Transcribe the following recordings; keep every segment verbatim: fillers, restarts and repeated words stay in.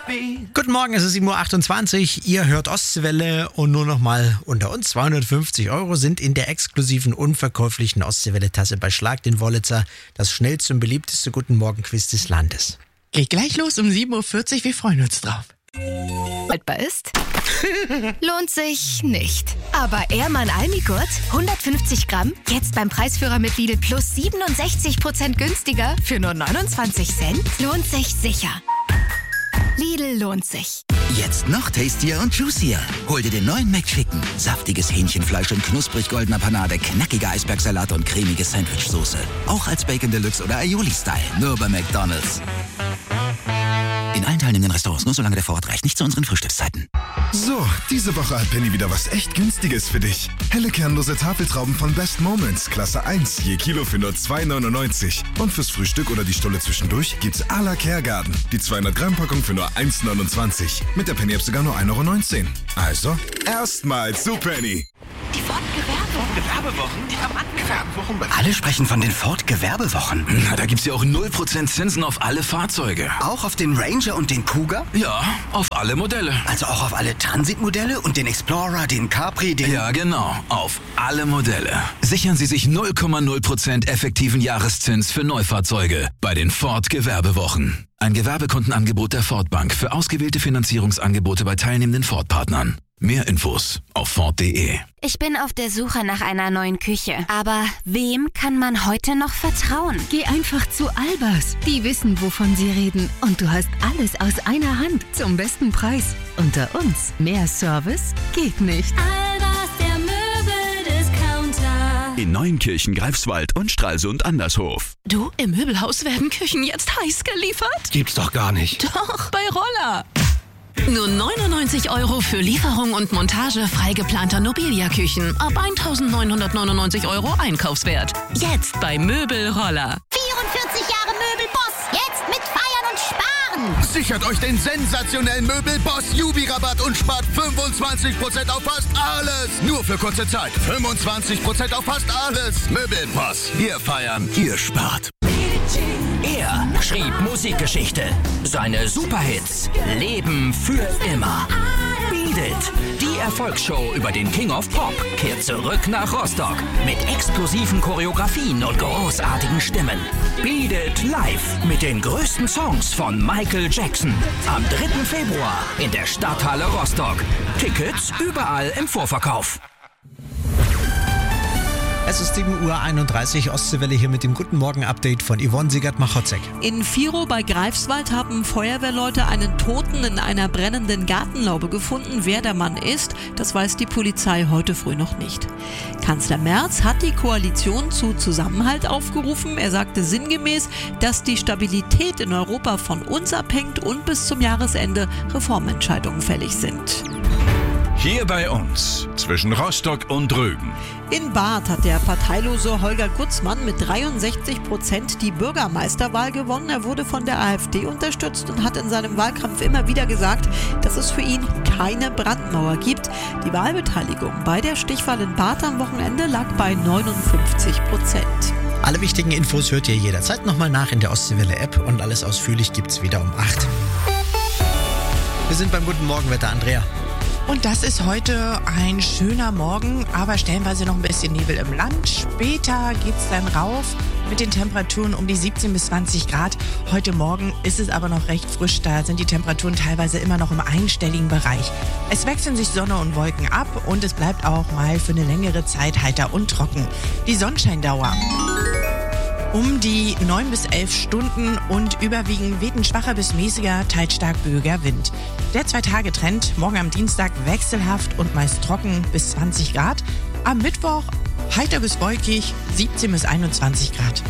Guten Morgen, es ist sieben Uhr achtundzwanzig. Ihr hört Ostseewelle und nur noch mal unter uns. zweihundertfünfzig Euro sind in der exklusiven unverkäuflichen Ostseewelle-Tasse bei Schlag den Wollitzer das schnellste und beliebteste Guten Morgen-Quiz des Landes. Geht gleich los um sieben Uhr vierzig. Wir freuen uns drauf. Haltbar ist? Lohnt sich nicht. Aber Ehrmann Almigurt, hundertfünfzig Gramm, jetzt beim Preisführer mit Lidl Plus siebenundsechzig Prozent günstiger für nur neunundzwanzig Cent. Lohnt sich sicher. Lidl lohnt sich. Jetzt noch tastier und juicier. Hol dir den neuen McChicken. Saftiges Hähnchenfleisch in knusprig goldener Panade, knackiger Eisbergsalat und cremige Sandwichsoße. Auch als Bacon Deluxe oder Aioli-Style. Nur bei McDonald's. In allen teilnehmenden Restaurants, nur solange der Vorrat reicht. Nicht zu unseren Frühstückszeiten. So, diese Woche hat Penny wieder was echt Günstiges für dich. Helle kernlose Tafeltrauben von Best Moments, Klasse eins, je Kilo für nur zwei neunundneunzig. Und fürs Frühstück oder die Stulle zwischendurch gibt's à la Kergarten. Die zweihundert Gramm Packung für nur eins neunundzwanzig. Mit der Penny-App sogar nur ein Euro neunzehn. Also, erstmal zu Penny. Die Ford Gewerbewochen. Die Gewerbewochen. Alle sprechen von den Ford Gewerbewochen. Na, da gibt's ja auch null Prozent Zinsen auf alle Fahrzeuge. Auch auf den Ranger und den Cougar? Ja, auf alle Modelle. Also auch auf alle Transitmodelle und den Explorer, den Capri, den... Ja, genau. Auf alle Modelle. Sichern Sie sich null Komma null Prozent effektiven Jahreszins für Neufahrzeuge bei den Ford Gewerbewochen. Ein Gewerbekundenangebot der Ford Bank für ausgewählte Finanzierungsangebote bei teilnehmenden Ford-Partnern. Mehr Infos auf Ford punkt de. Ich bin auf der Suche nach einer neuen Küche. Aber wem kann man heute noch vertrauen? Geh einfach zu Albers. Die wissen, wovon sie reden. Und du hast alles aus einer Hand zum besten Preis. Unter uns. Mehr Service geht nicht. Albers, der Möbeldiscounter. In Neuenkirchen, Greifswald und Stralsund Andershof. Du, im Möbelhaus werden Küchen jetzt heiß geliefert? Gibt's doch gar nicht. Doch, bei Roller. Nur neunundneunzig Euro für Lieferung und Montage frei geplanter Nobilia-Küchen. Ab eintausendneunhundertneunundneunzig Euro Einkaufswert. Jetzt bei Möbel Roller. vierundvierzig Jahre Möbelboss. Jetzt mit Feiern und Sparen. Sichert euch den sensationellen Möbelboss Jubi-Rabatt und spart fünfundzwanzig Prozent auf fast alles. Nur für kurze Zeit. fünfundzwanzig Prozent auf fast alles. Möbelboss. Wir feiern, ihr spart. Er schrieb Musikgeschichte. Seine Superhits leben für immer. Beat It, die Erfolgsshow über den King of Pop, kehrt zurück nach Rostock mit explosiven Choreografien und großartigen Stimmen. Beat It live mit den größten Songs von Michael Jackson. Am dritten Februar in der Stadthalle Rostock. Tickets überall im Vorverkauf. Es ist sieben Uhr einunddreißig, Ostseewelle hier mit dem Guten Morgen-Update von Yvonne Siegert-Machotzek. In Virow bei Greifswald haben Feuerwehrleute einen Toten in einer brennenden Gartenlaube gefunden. Wer der Mann ist, das weiß die Polizei heute früh noch nicht. Kanzler Merz hat die Koalition zu Zusammenhalt aufgerufen. Er sagte sinngemäß, dass die Stabilität in Europa von uns abhängt und bis zum Jahresende Reformentscheidungen fällig sind. Hier bei uns, zwischen Rostock und Rügen. In Barth hat der parteilose Holger Gutzmann mit dreiundsechzig Prozent die Bürgermeisterwahl gewonnen. Er wurde von der AfD unterstützt und hat in seinem Wahlkampf immer wieder gesagt, dass es für ihn keine Brandmauer gibt. Die Wahlbeteiligung bei der Stichwahl in Barth am Wochenende lag bei neunundfünfzig Prozent. Alle wichtigen Infos hört ihr jederzeit nochmal nach in der Ostseewelle-App und alles ausführlich gibt's wieder um acht. Wir sind beim Guten Morgenwetter, Andrea. Und das ist heute ein schöner Morgen, aber stellenweise noch ein bisschen Nebel im Land. Später geht's dann rauf mit den Temperaturen um die siebzehn bis zwanzig Grad. Heute Morgen ist es aber noch recht frisch, da sind die Temperaturen teilweise immer noch im einstelligen Bereich. Es wechseln sich Sonne und Wolken ab und es bleibt auch mal für eine längere Zeit heiter und trocken. Die Sonnenscheindauer um die neun bis elf Stunden und überwiegend weht ein schwacher bis mäßiger, teils stark böiger Wind. Der Zwei-Tage-Trend, morgen am Dienstag wechselhaft und meist trocken bis zwanzig Grad. Am Mittwoch heiter bis wolkig, siebzehn bis einundzwanzig Grad.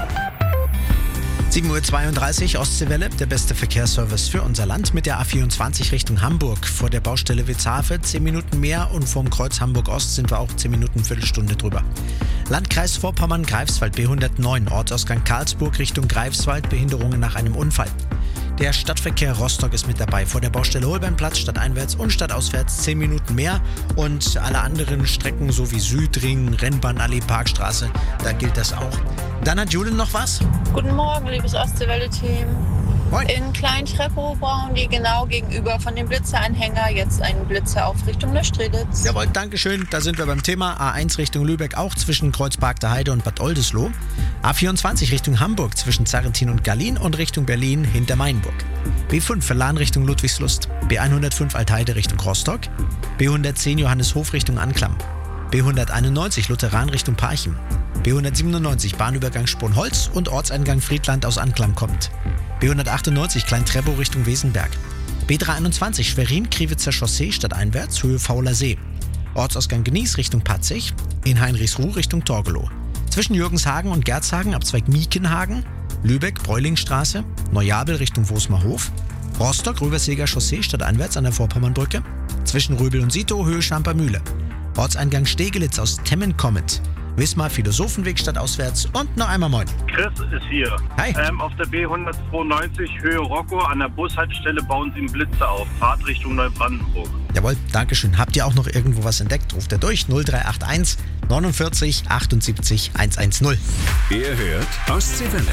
sieben Uhr zweiunddreißig, Ostseewelle, der beste Verkehrsservice für unser Land mit der A vierundzwanzig Richtung Hamburg. Vor der Baustelle Witzhafe zehn Minuten mehr und vom Kreuz Hamburg-Ost sind wir auch zehn Minuten, Viertelstunde drüber. Landkreis Vorpommern, Greifswald, B hundertneun, Ortsausgang Karlsburg Richtung Greifswald, Behinderungen nach einem Unfall. Der Stadtverkehr Rostock ist mit dabei. Vor der Baustelle Holbeinplatz, stadteinwärts und stadtauswärts zehn Minuten mehr. Und alle anderen Strecken sowie Südring, Rennbahnallee, Parkstraße, da gilt das auch. Dann hat Julian noch was? Guten Morgen, liebes Ostseewelle-Team. Moin. In Klein-Treppow brauchen die genau gegenüber von dem Blitzeranhänger jetzt einen Blitzer auf Richtung Neustrelitz. Jawohl, Dankeschön. Da sind wir beim Thema. A eins Richtung Lübeck, auch zwischen Kreuzpark der Heide und Bad Oldesloe. A vierundzwanzig Richtung Hamburg zwischen Zarrentin und Gallien und Richtung Berlin hinter Mainburg. B fünf Verlan Richtung Ludwigslust. B hundertfünf Altheide Richtung Rostock. B hundertzehn Johanneshof Richtung Anklam. B hunderteinundneunzig Lutheran Richtung Parchim. B hundertsiebenundneunzig Bahnübergang Sponholz und Ortseingang Friedland aus Anklam kommt. B hundertachtundneunzig Klein-Treppow Richtung Wesenberg. B dreihunderteinundzwanzig Schwerin-Kriwitzer Chaussee stadteinwärts Höhe Fauler See. Ortsausgang Gnies Richtung Patzig. In Heinrichsruh Richtung Torgelow. Zwischen Jürgenshagen und Gerzhagen Abzweig Miekenhagen. Lübeck Bräulingstraße. Neujabel Richtung Wosmerhof. Rostock Röverseger Chaussee stadteinwärts an der Vorpommernbrücke. Zwischen Röbel und Sito Höhe Schampermühle. Ortseingang Stegelitz aus Temmen-Kommet. Wismar Philosophenweg stadtauswärts und noch einmal moin. Chris ist hier. Hi. Ähm, auf der B hundertzweiundneunzig Höhe Rocco an der Bushaltestelle bauen sie einen Blitzer auf. Fahrt Richtung Neubrandenburg. Jawohl, Dankeschön. Habt ihr auch noch irgendwo was entdeckt? Ruft er durch null drei acht eins neunundvierzig achtundsiebzig hundertzehn. Ihr hört Ostseewelle.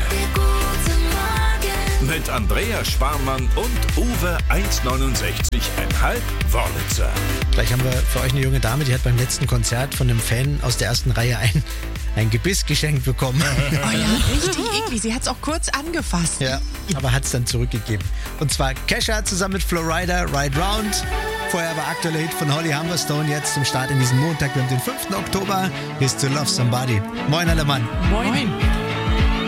Mit Andrea Schwarmann und Uwe eins neunundsechzig Komma fünf Wörlitzer. Gleich haben wir für euch eine junge Dame, die hat beim letzten Konzert von einem Fan aus der ersten Reihe ein, ein Gebiss geschenkt bekommen. Oh ja, richtig eklig. Sie hat es auch kurz angefasst. Ja, aber hat es dann zurückgegeben. Und zwar Kesha zusammen mit Florida, Ride Round. Vorher war aktueller Hit von Holly Humberstone, jetzt zum Start in diesen Montag. Wir haben den fünften Oktober. Here's to Love Somebody. Moin alle Mann. Moin.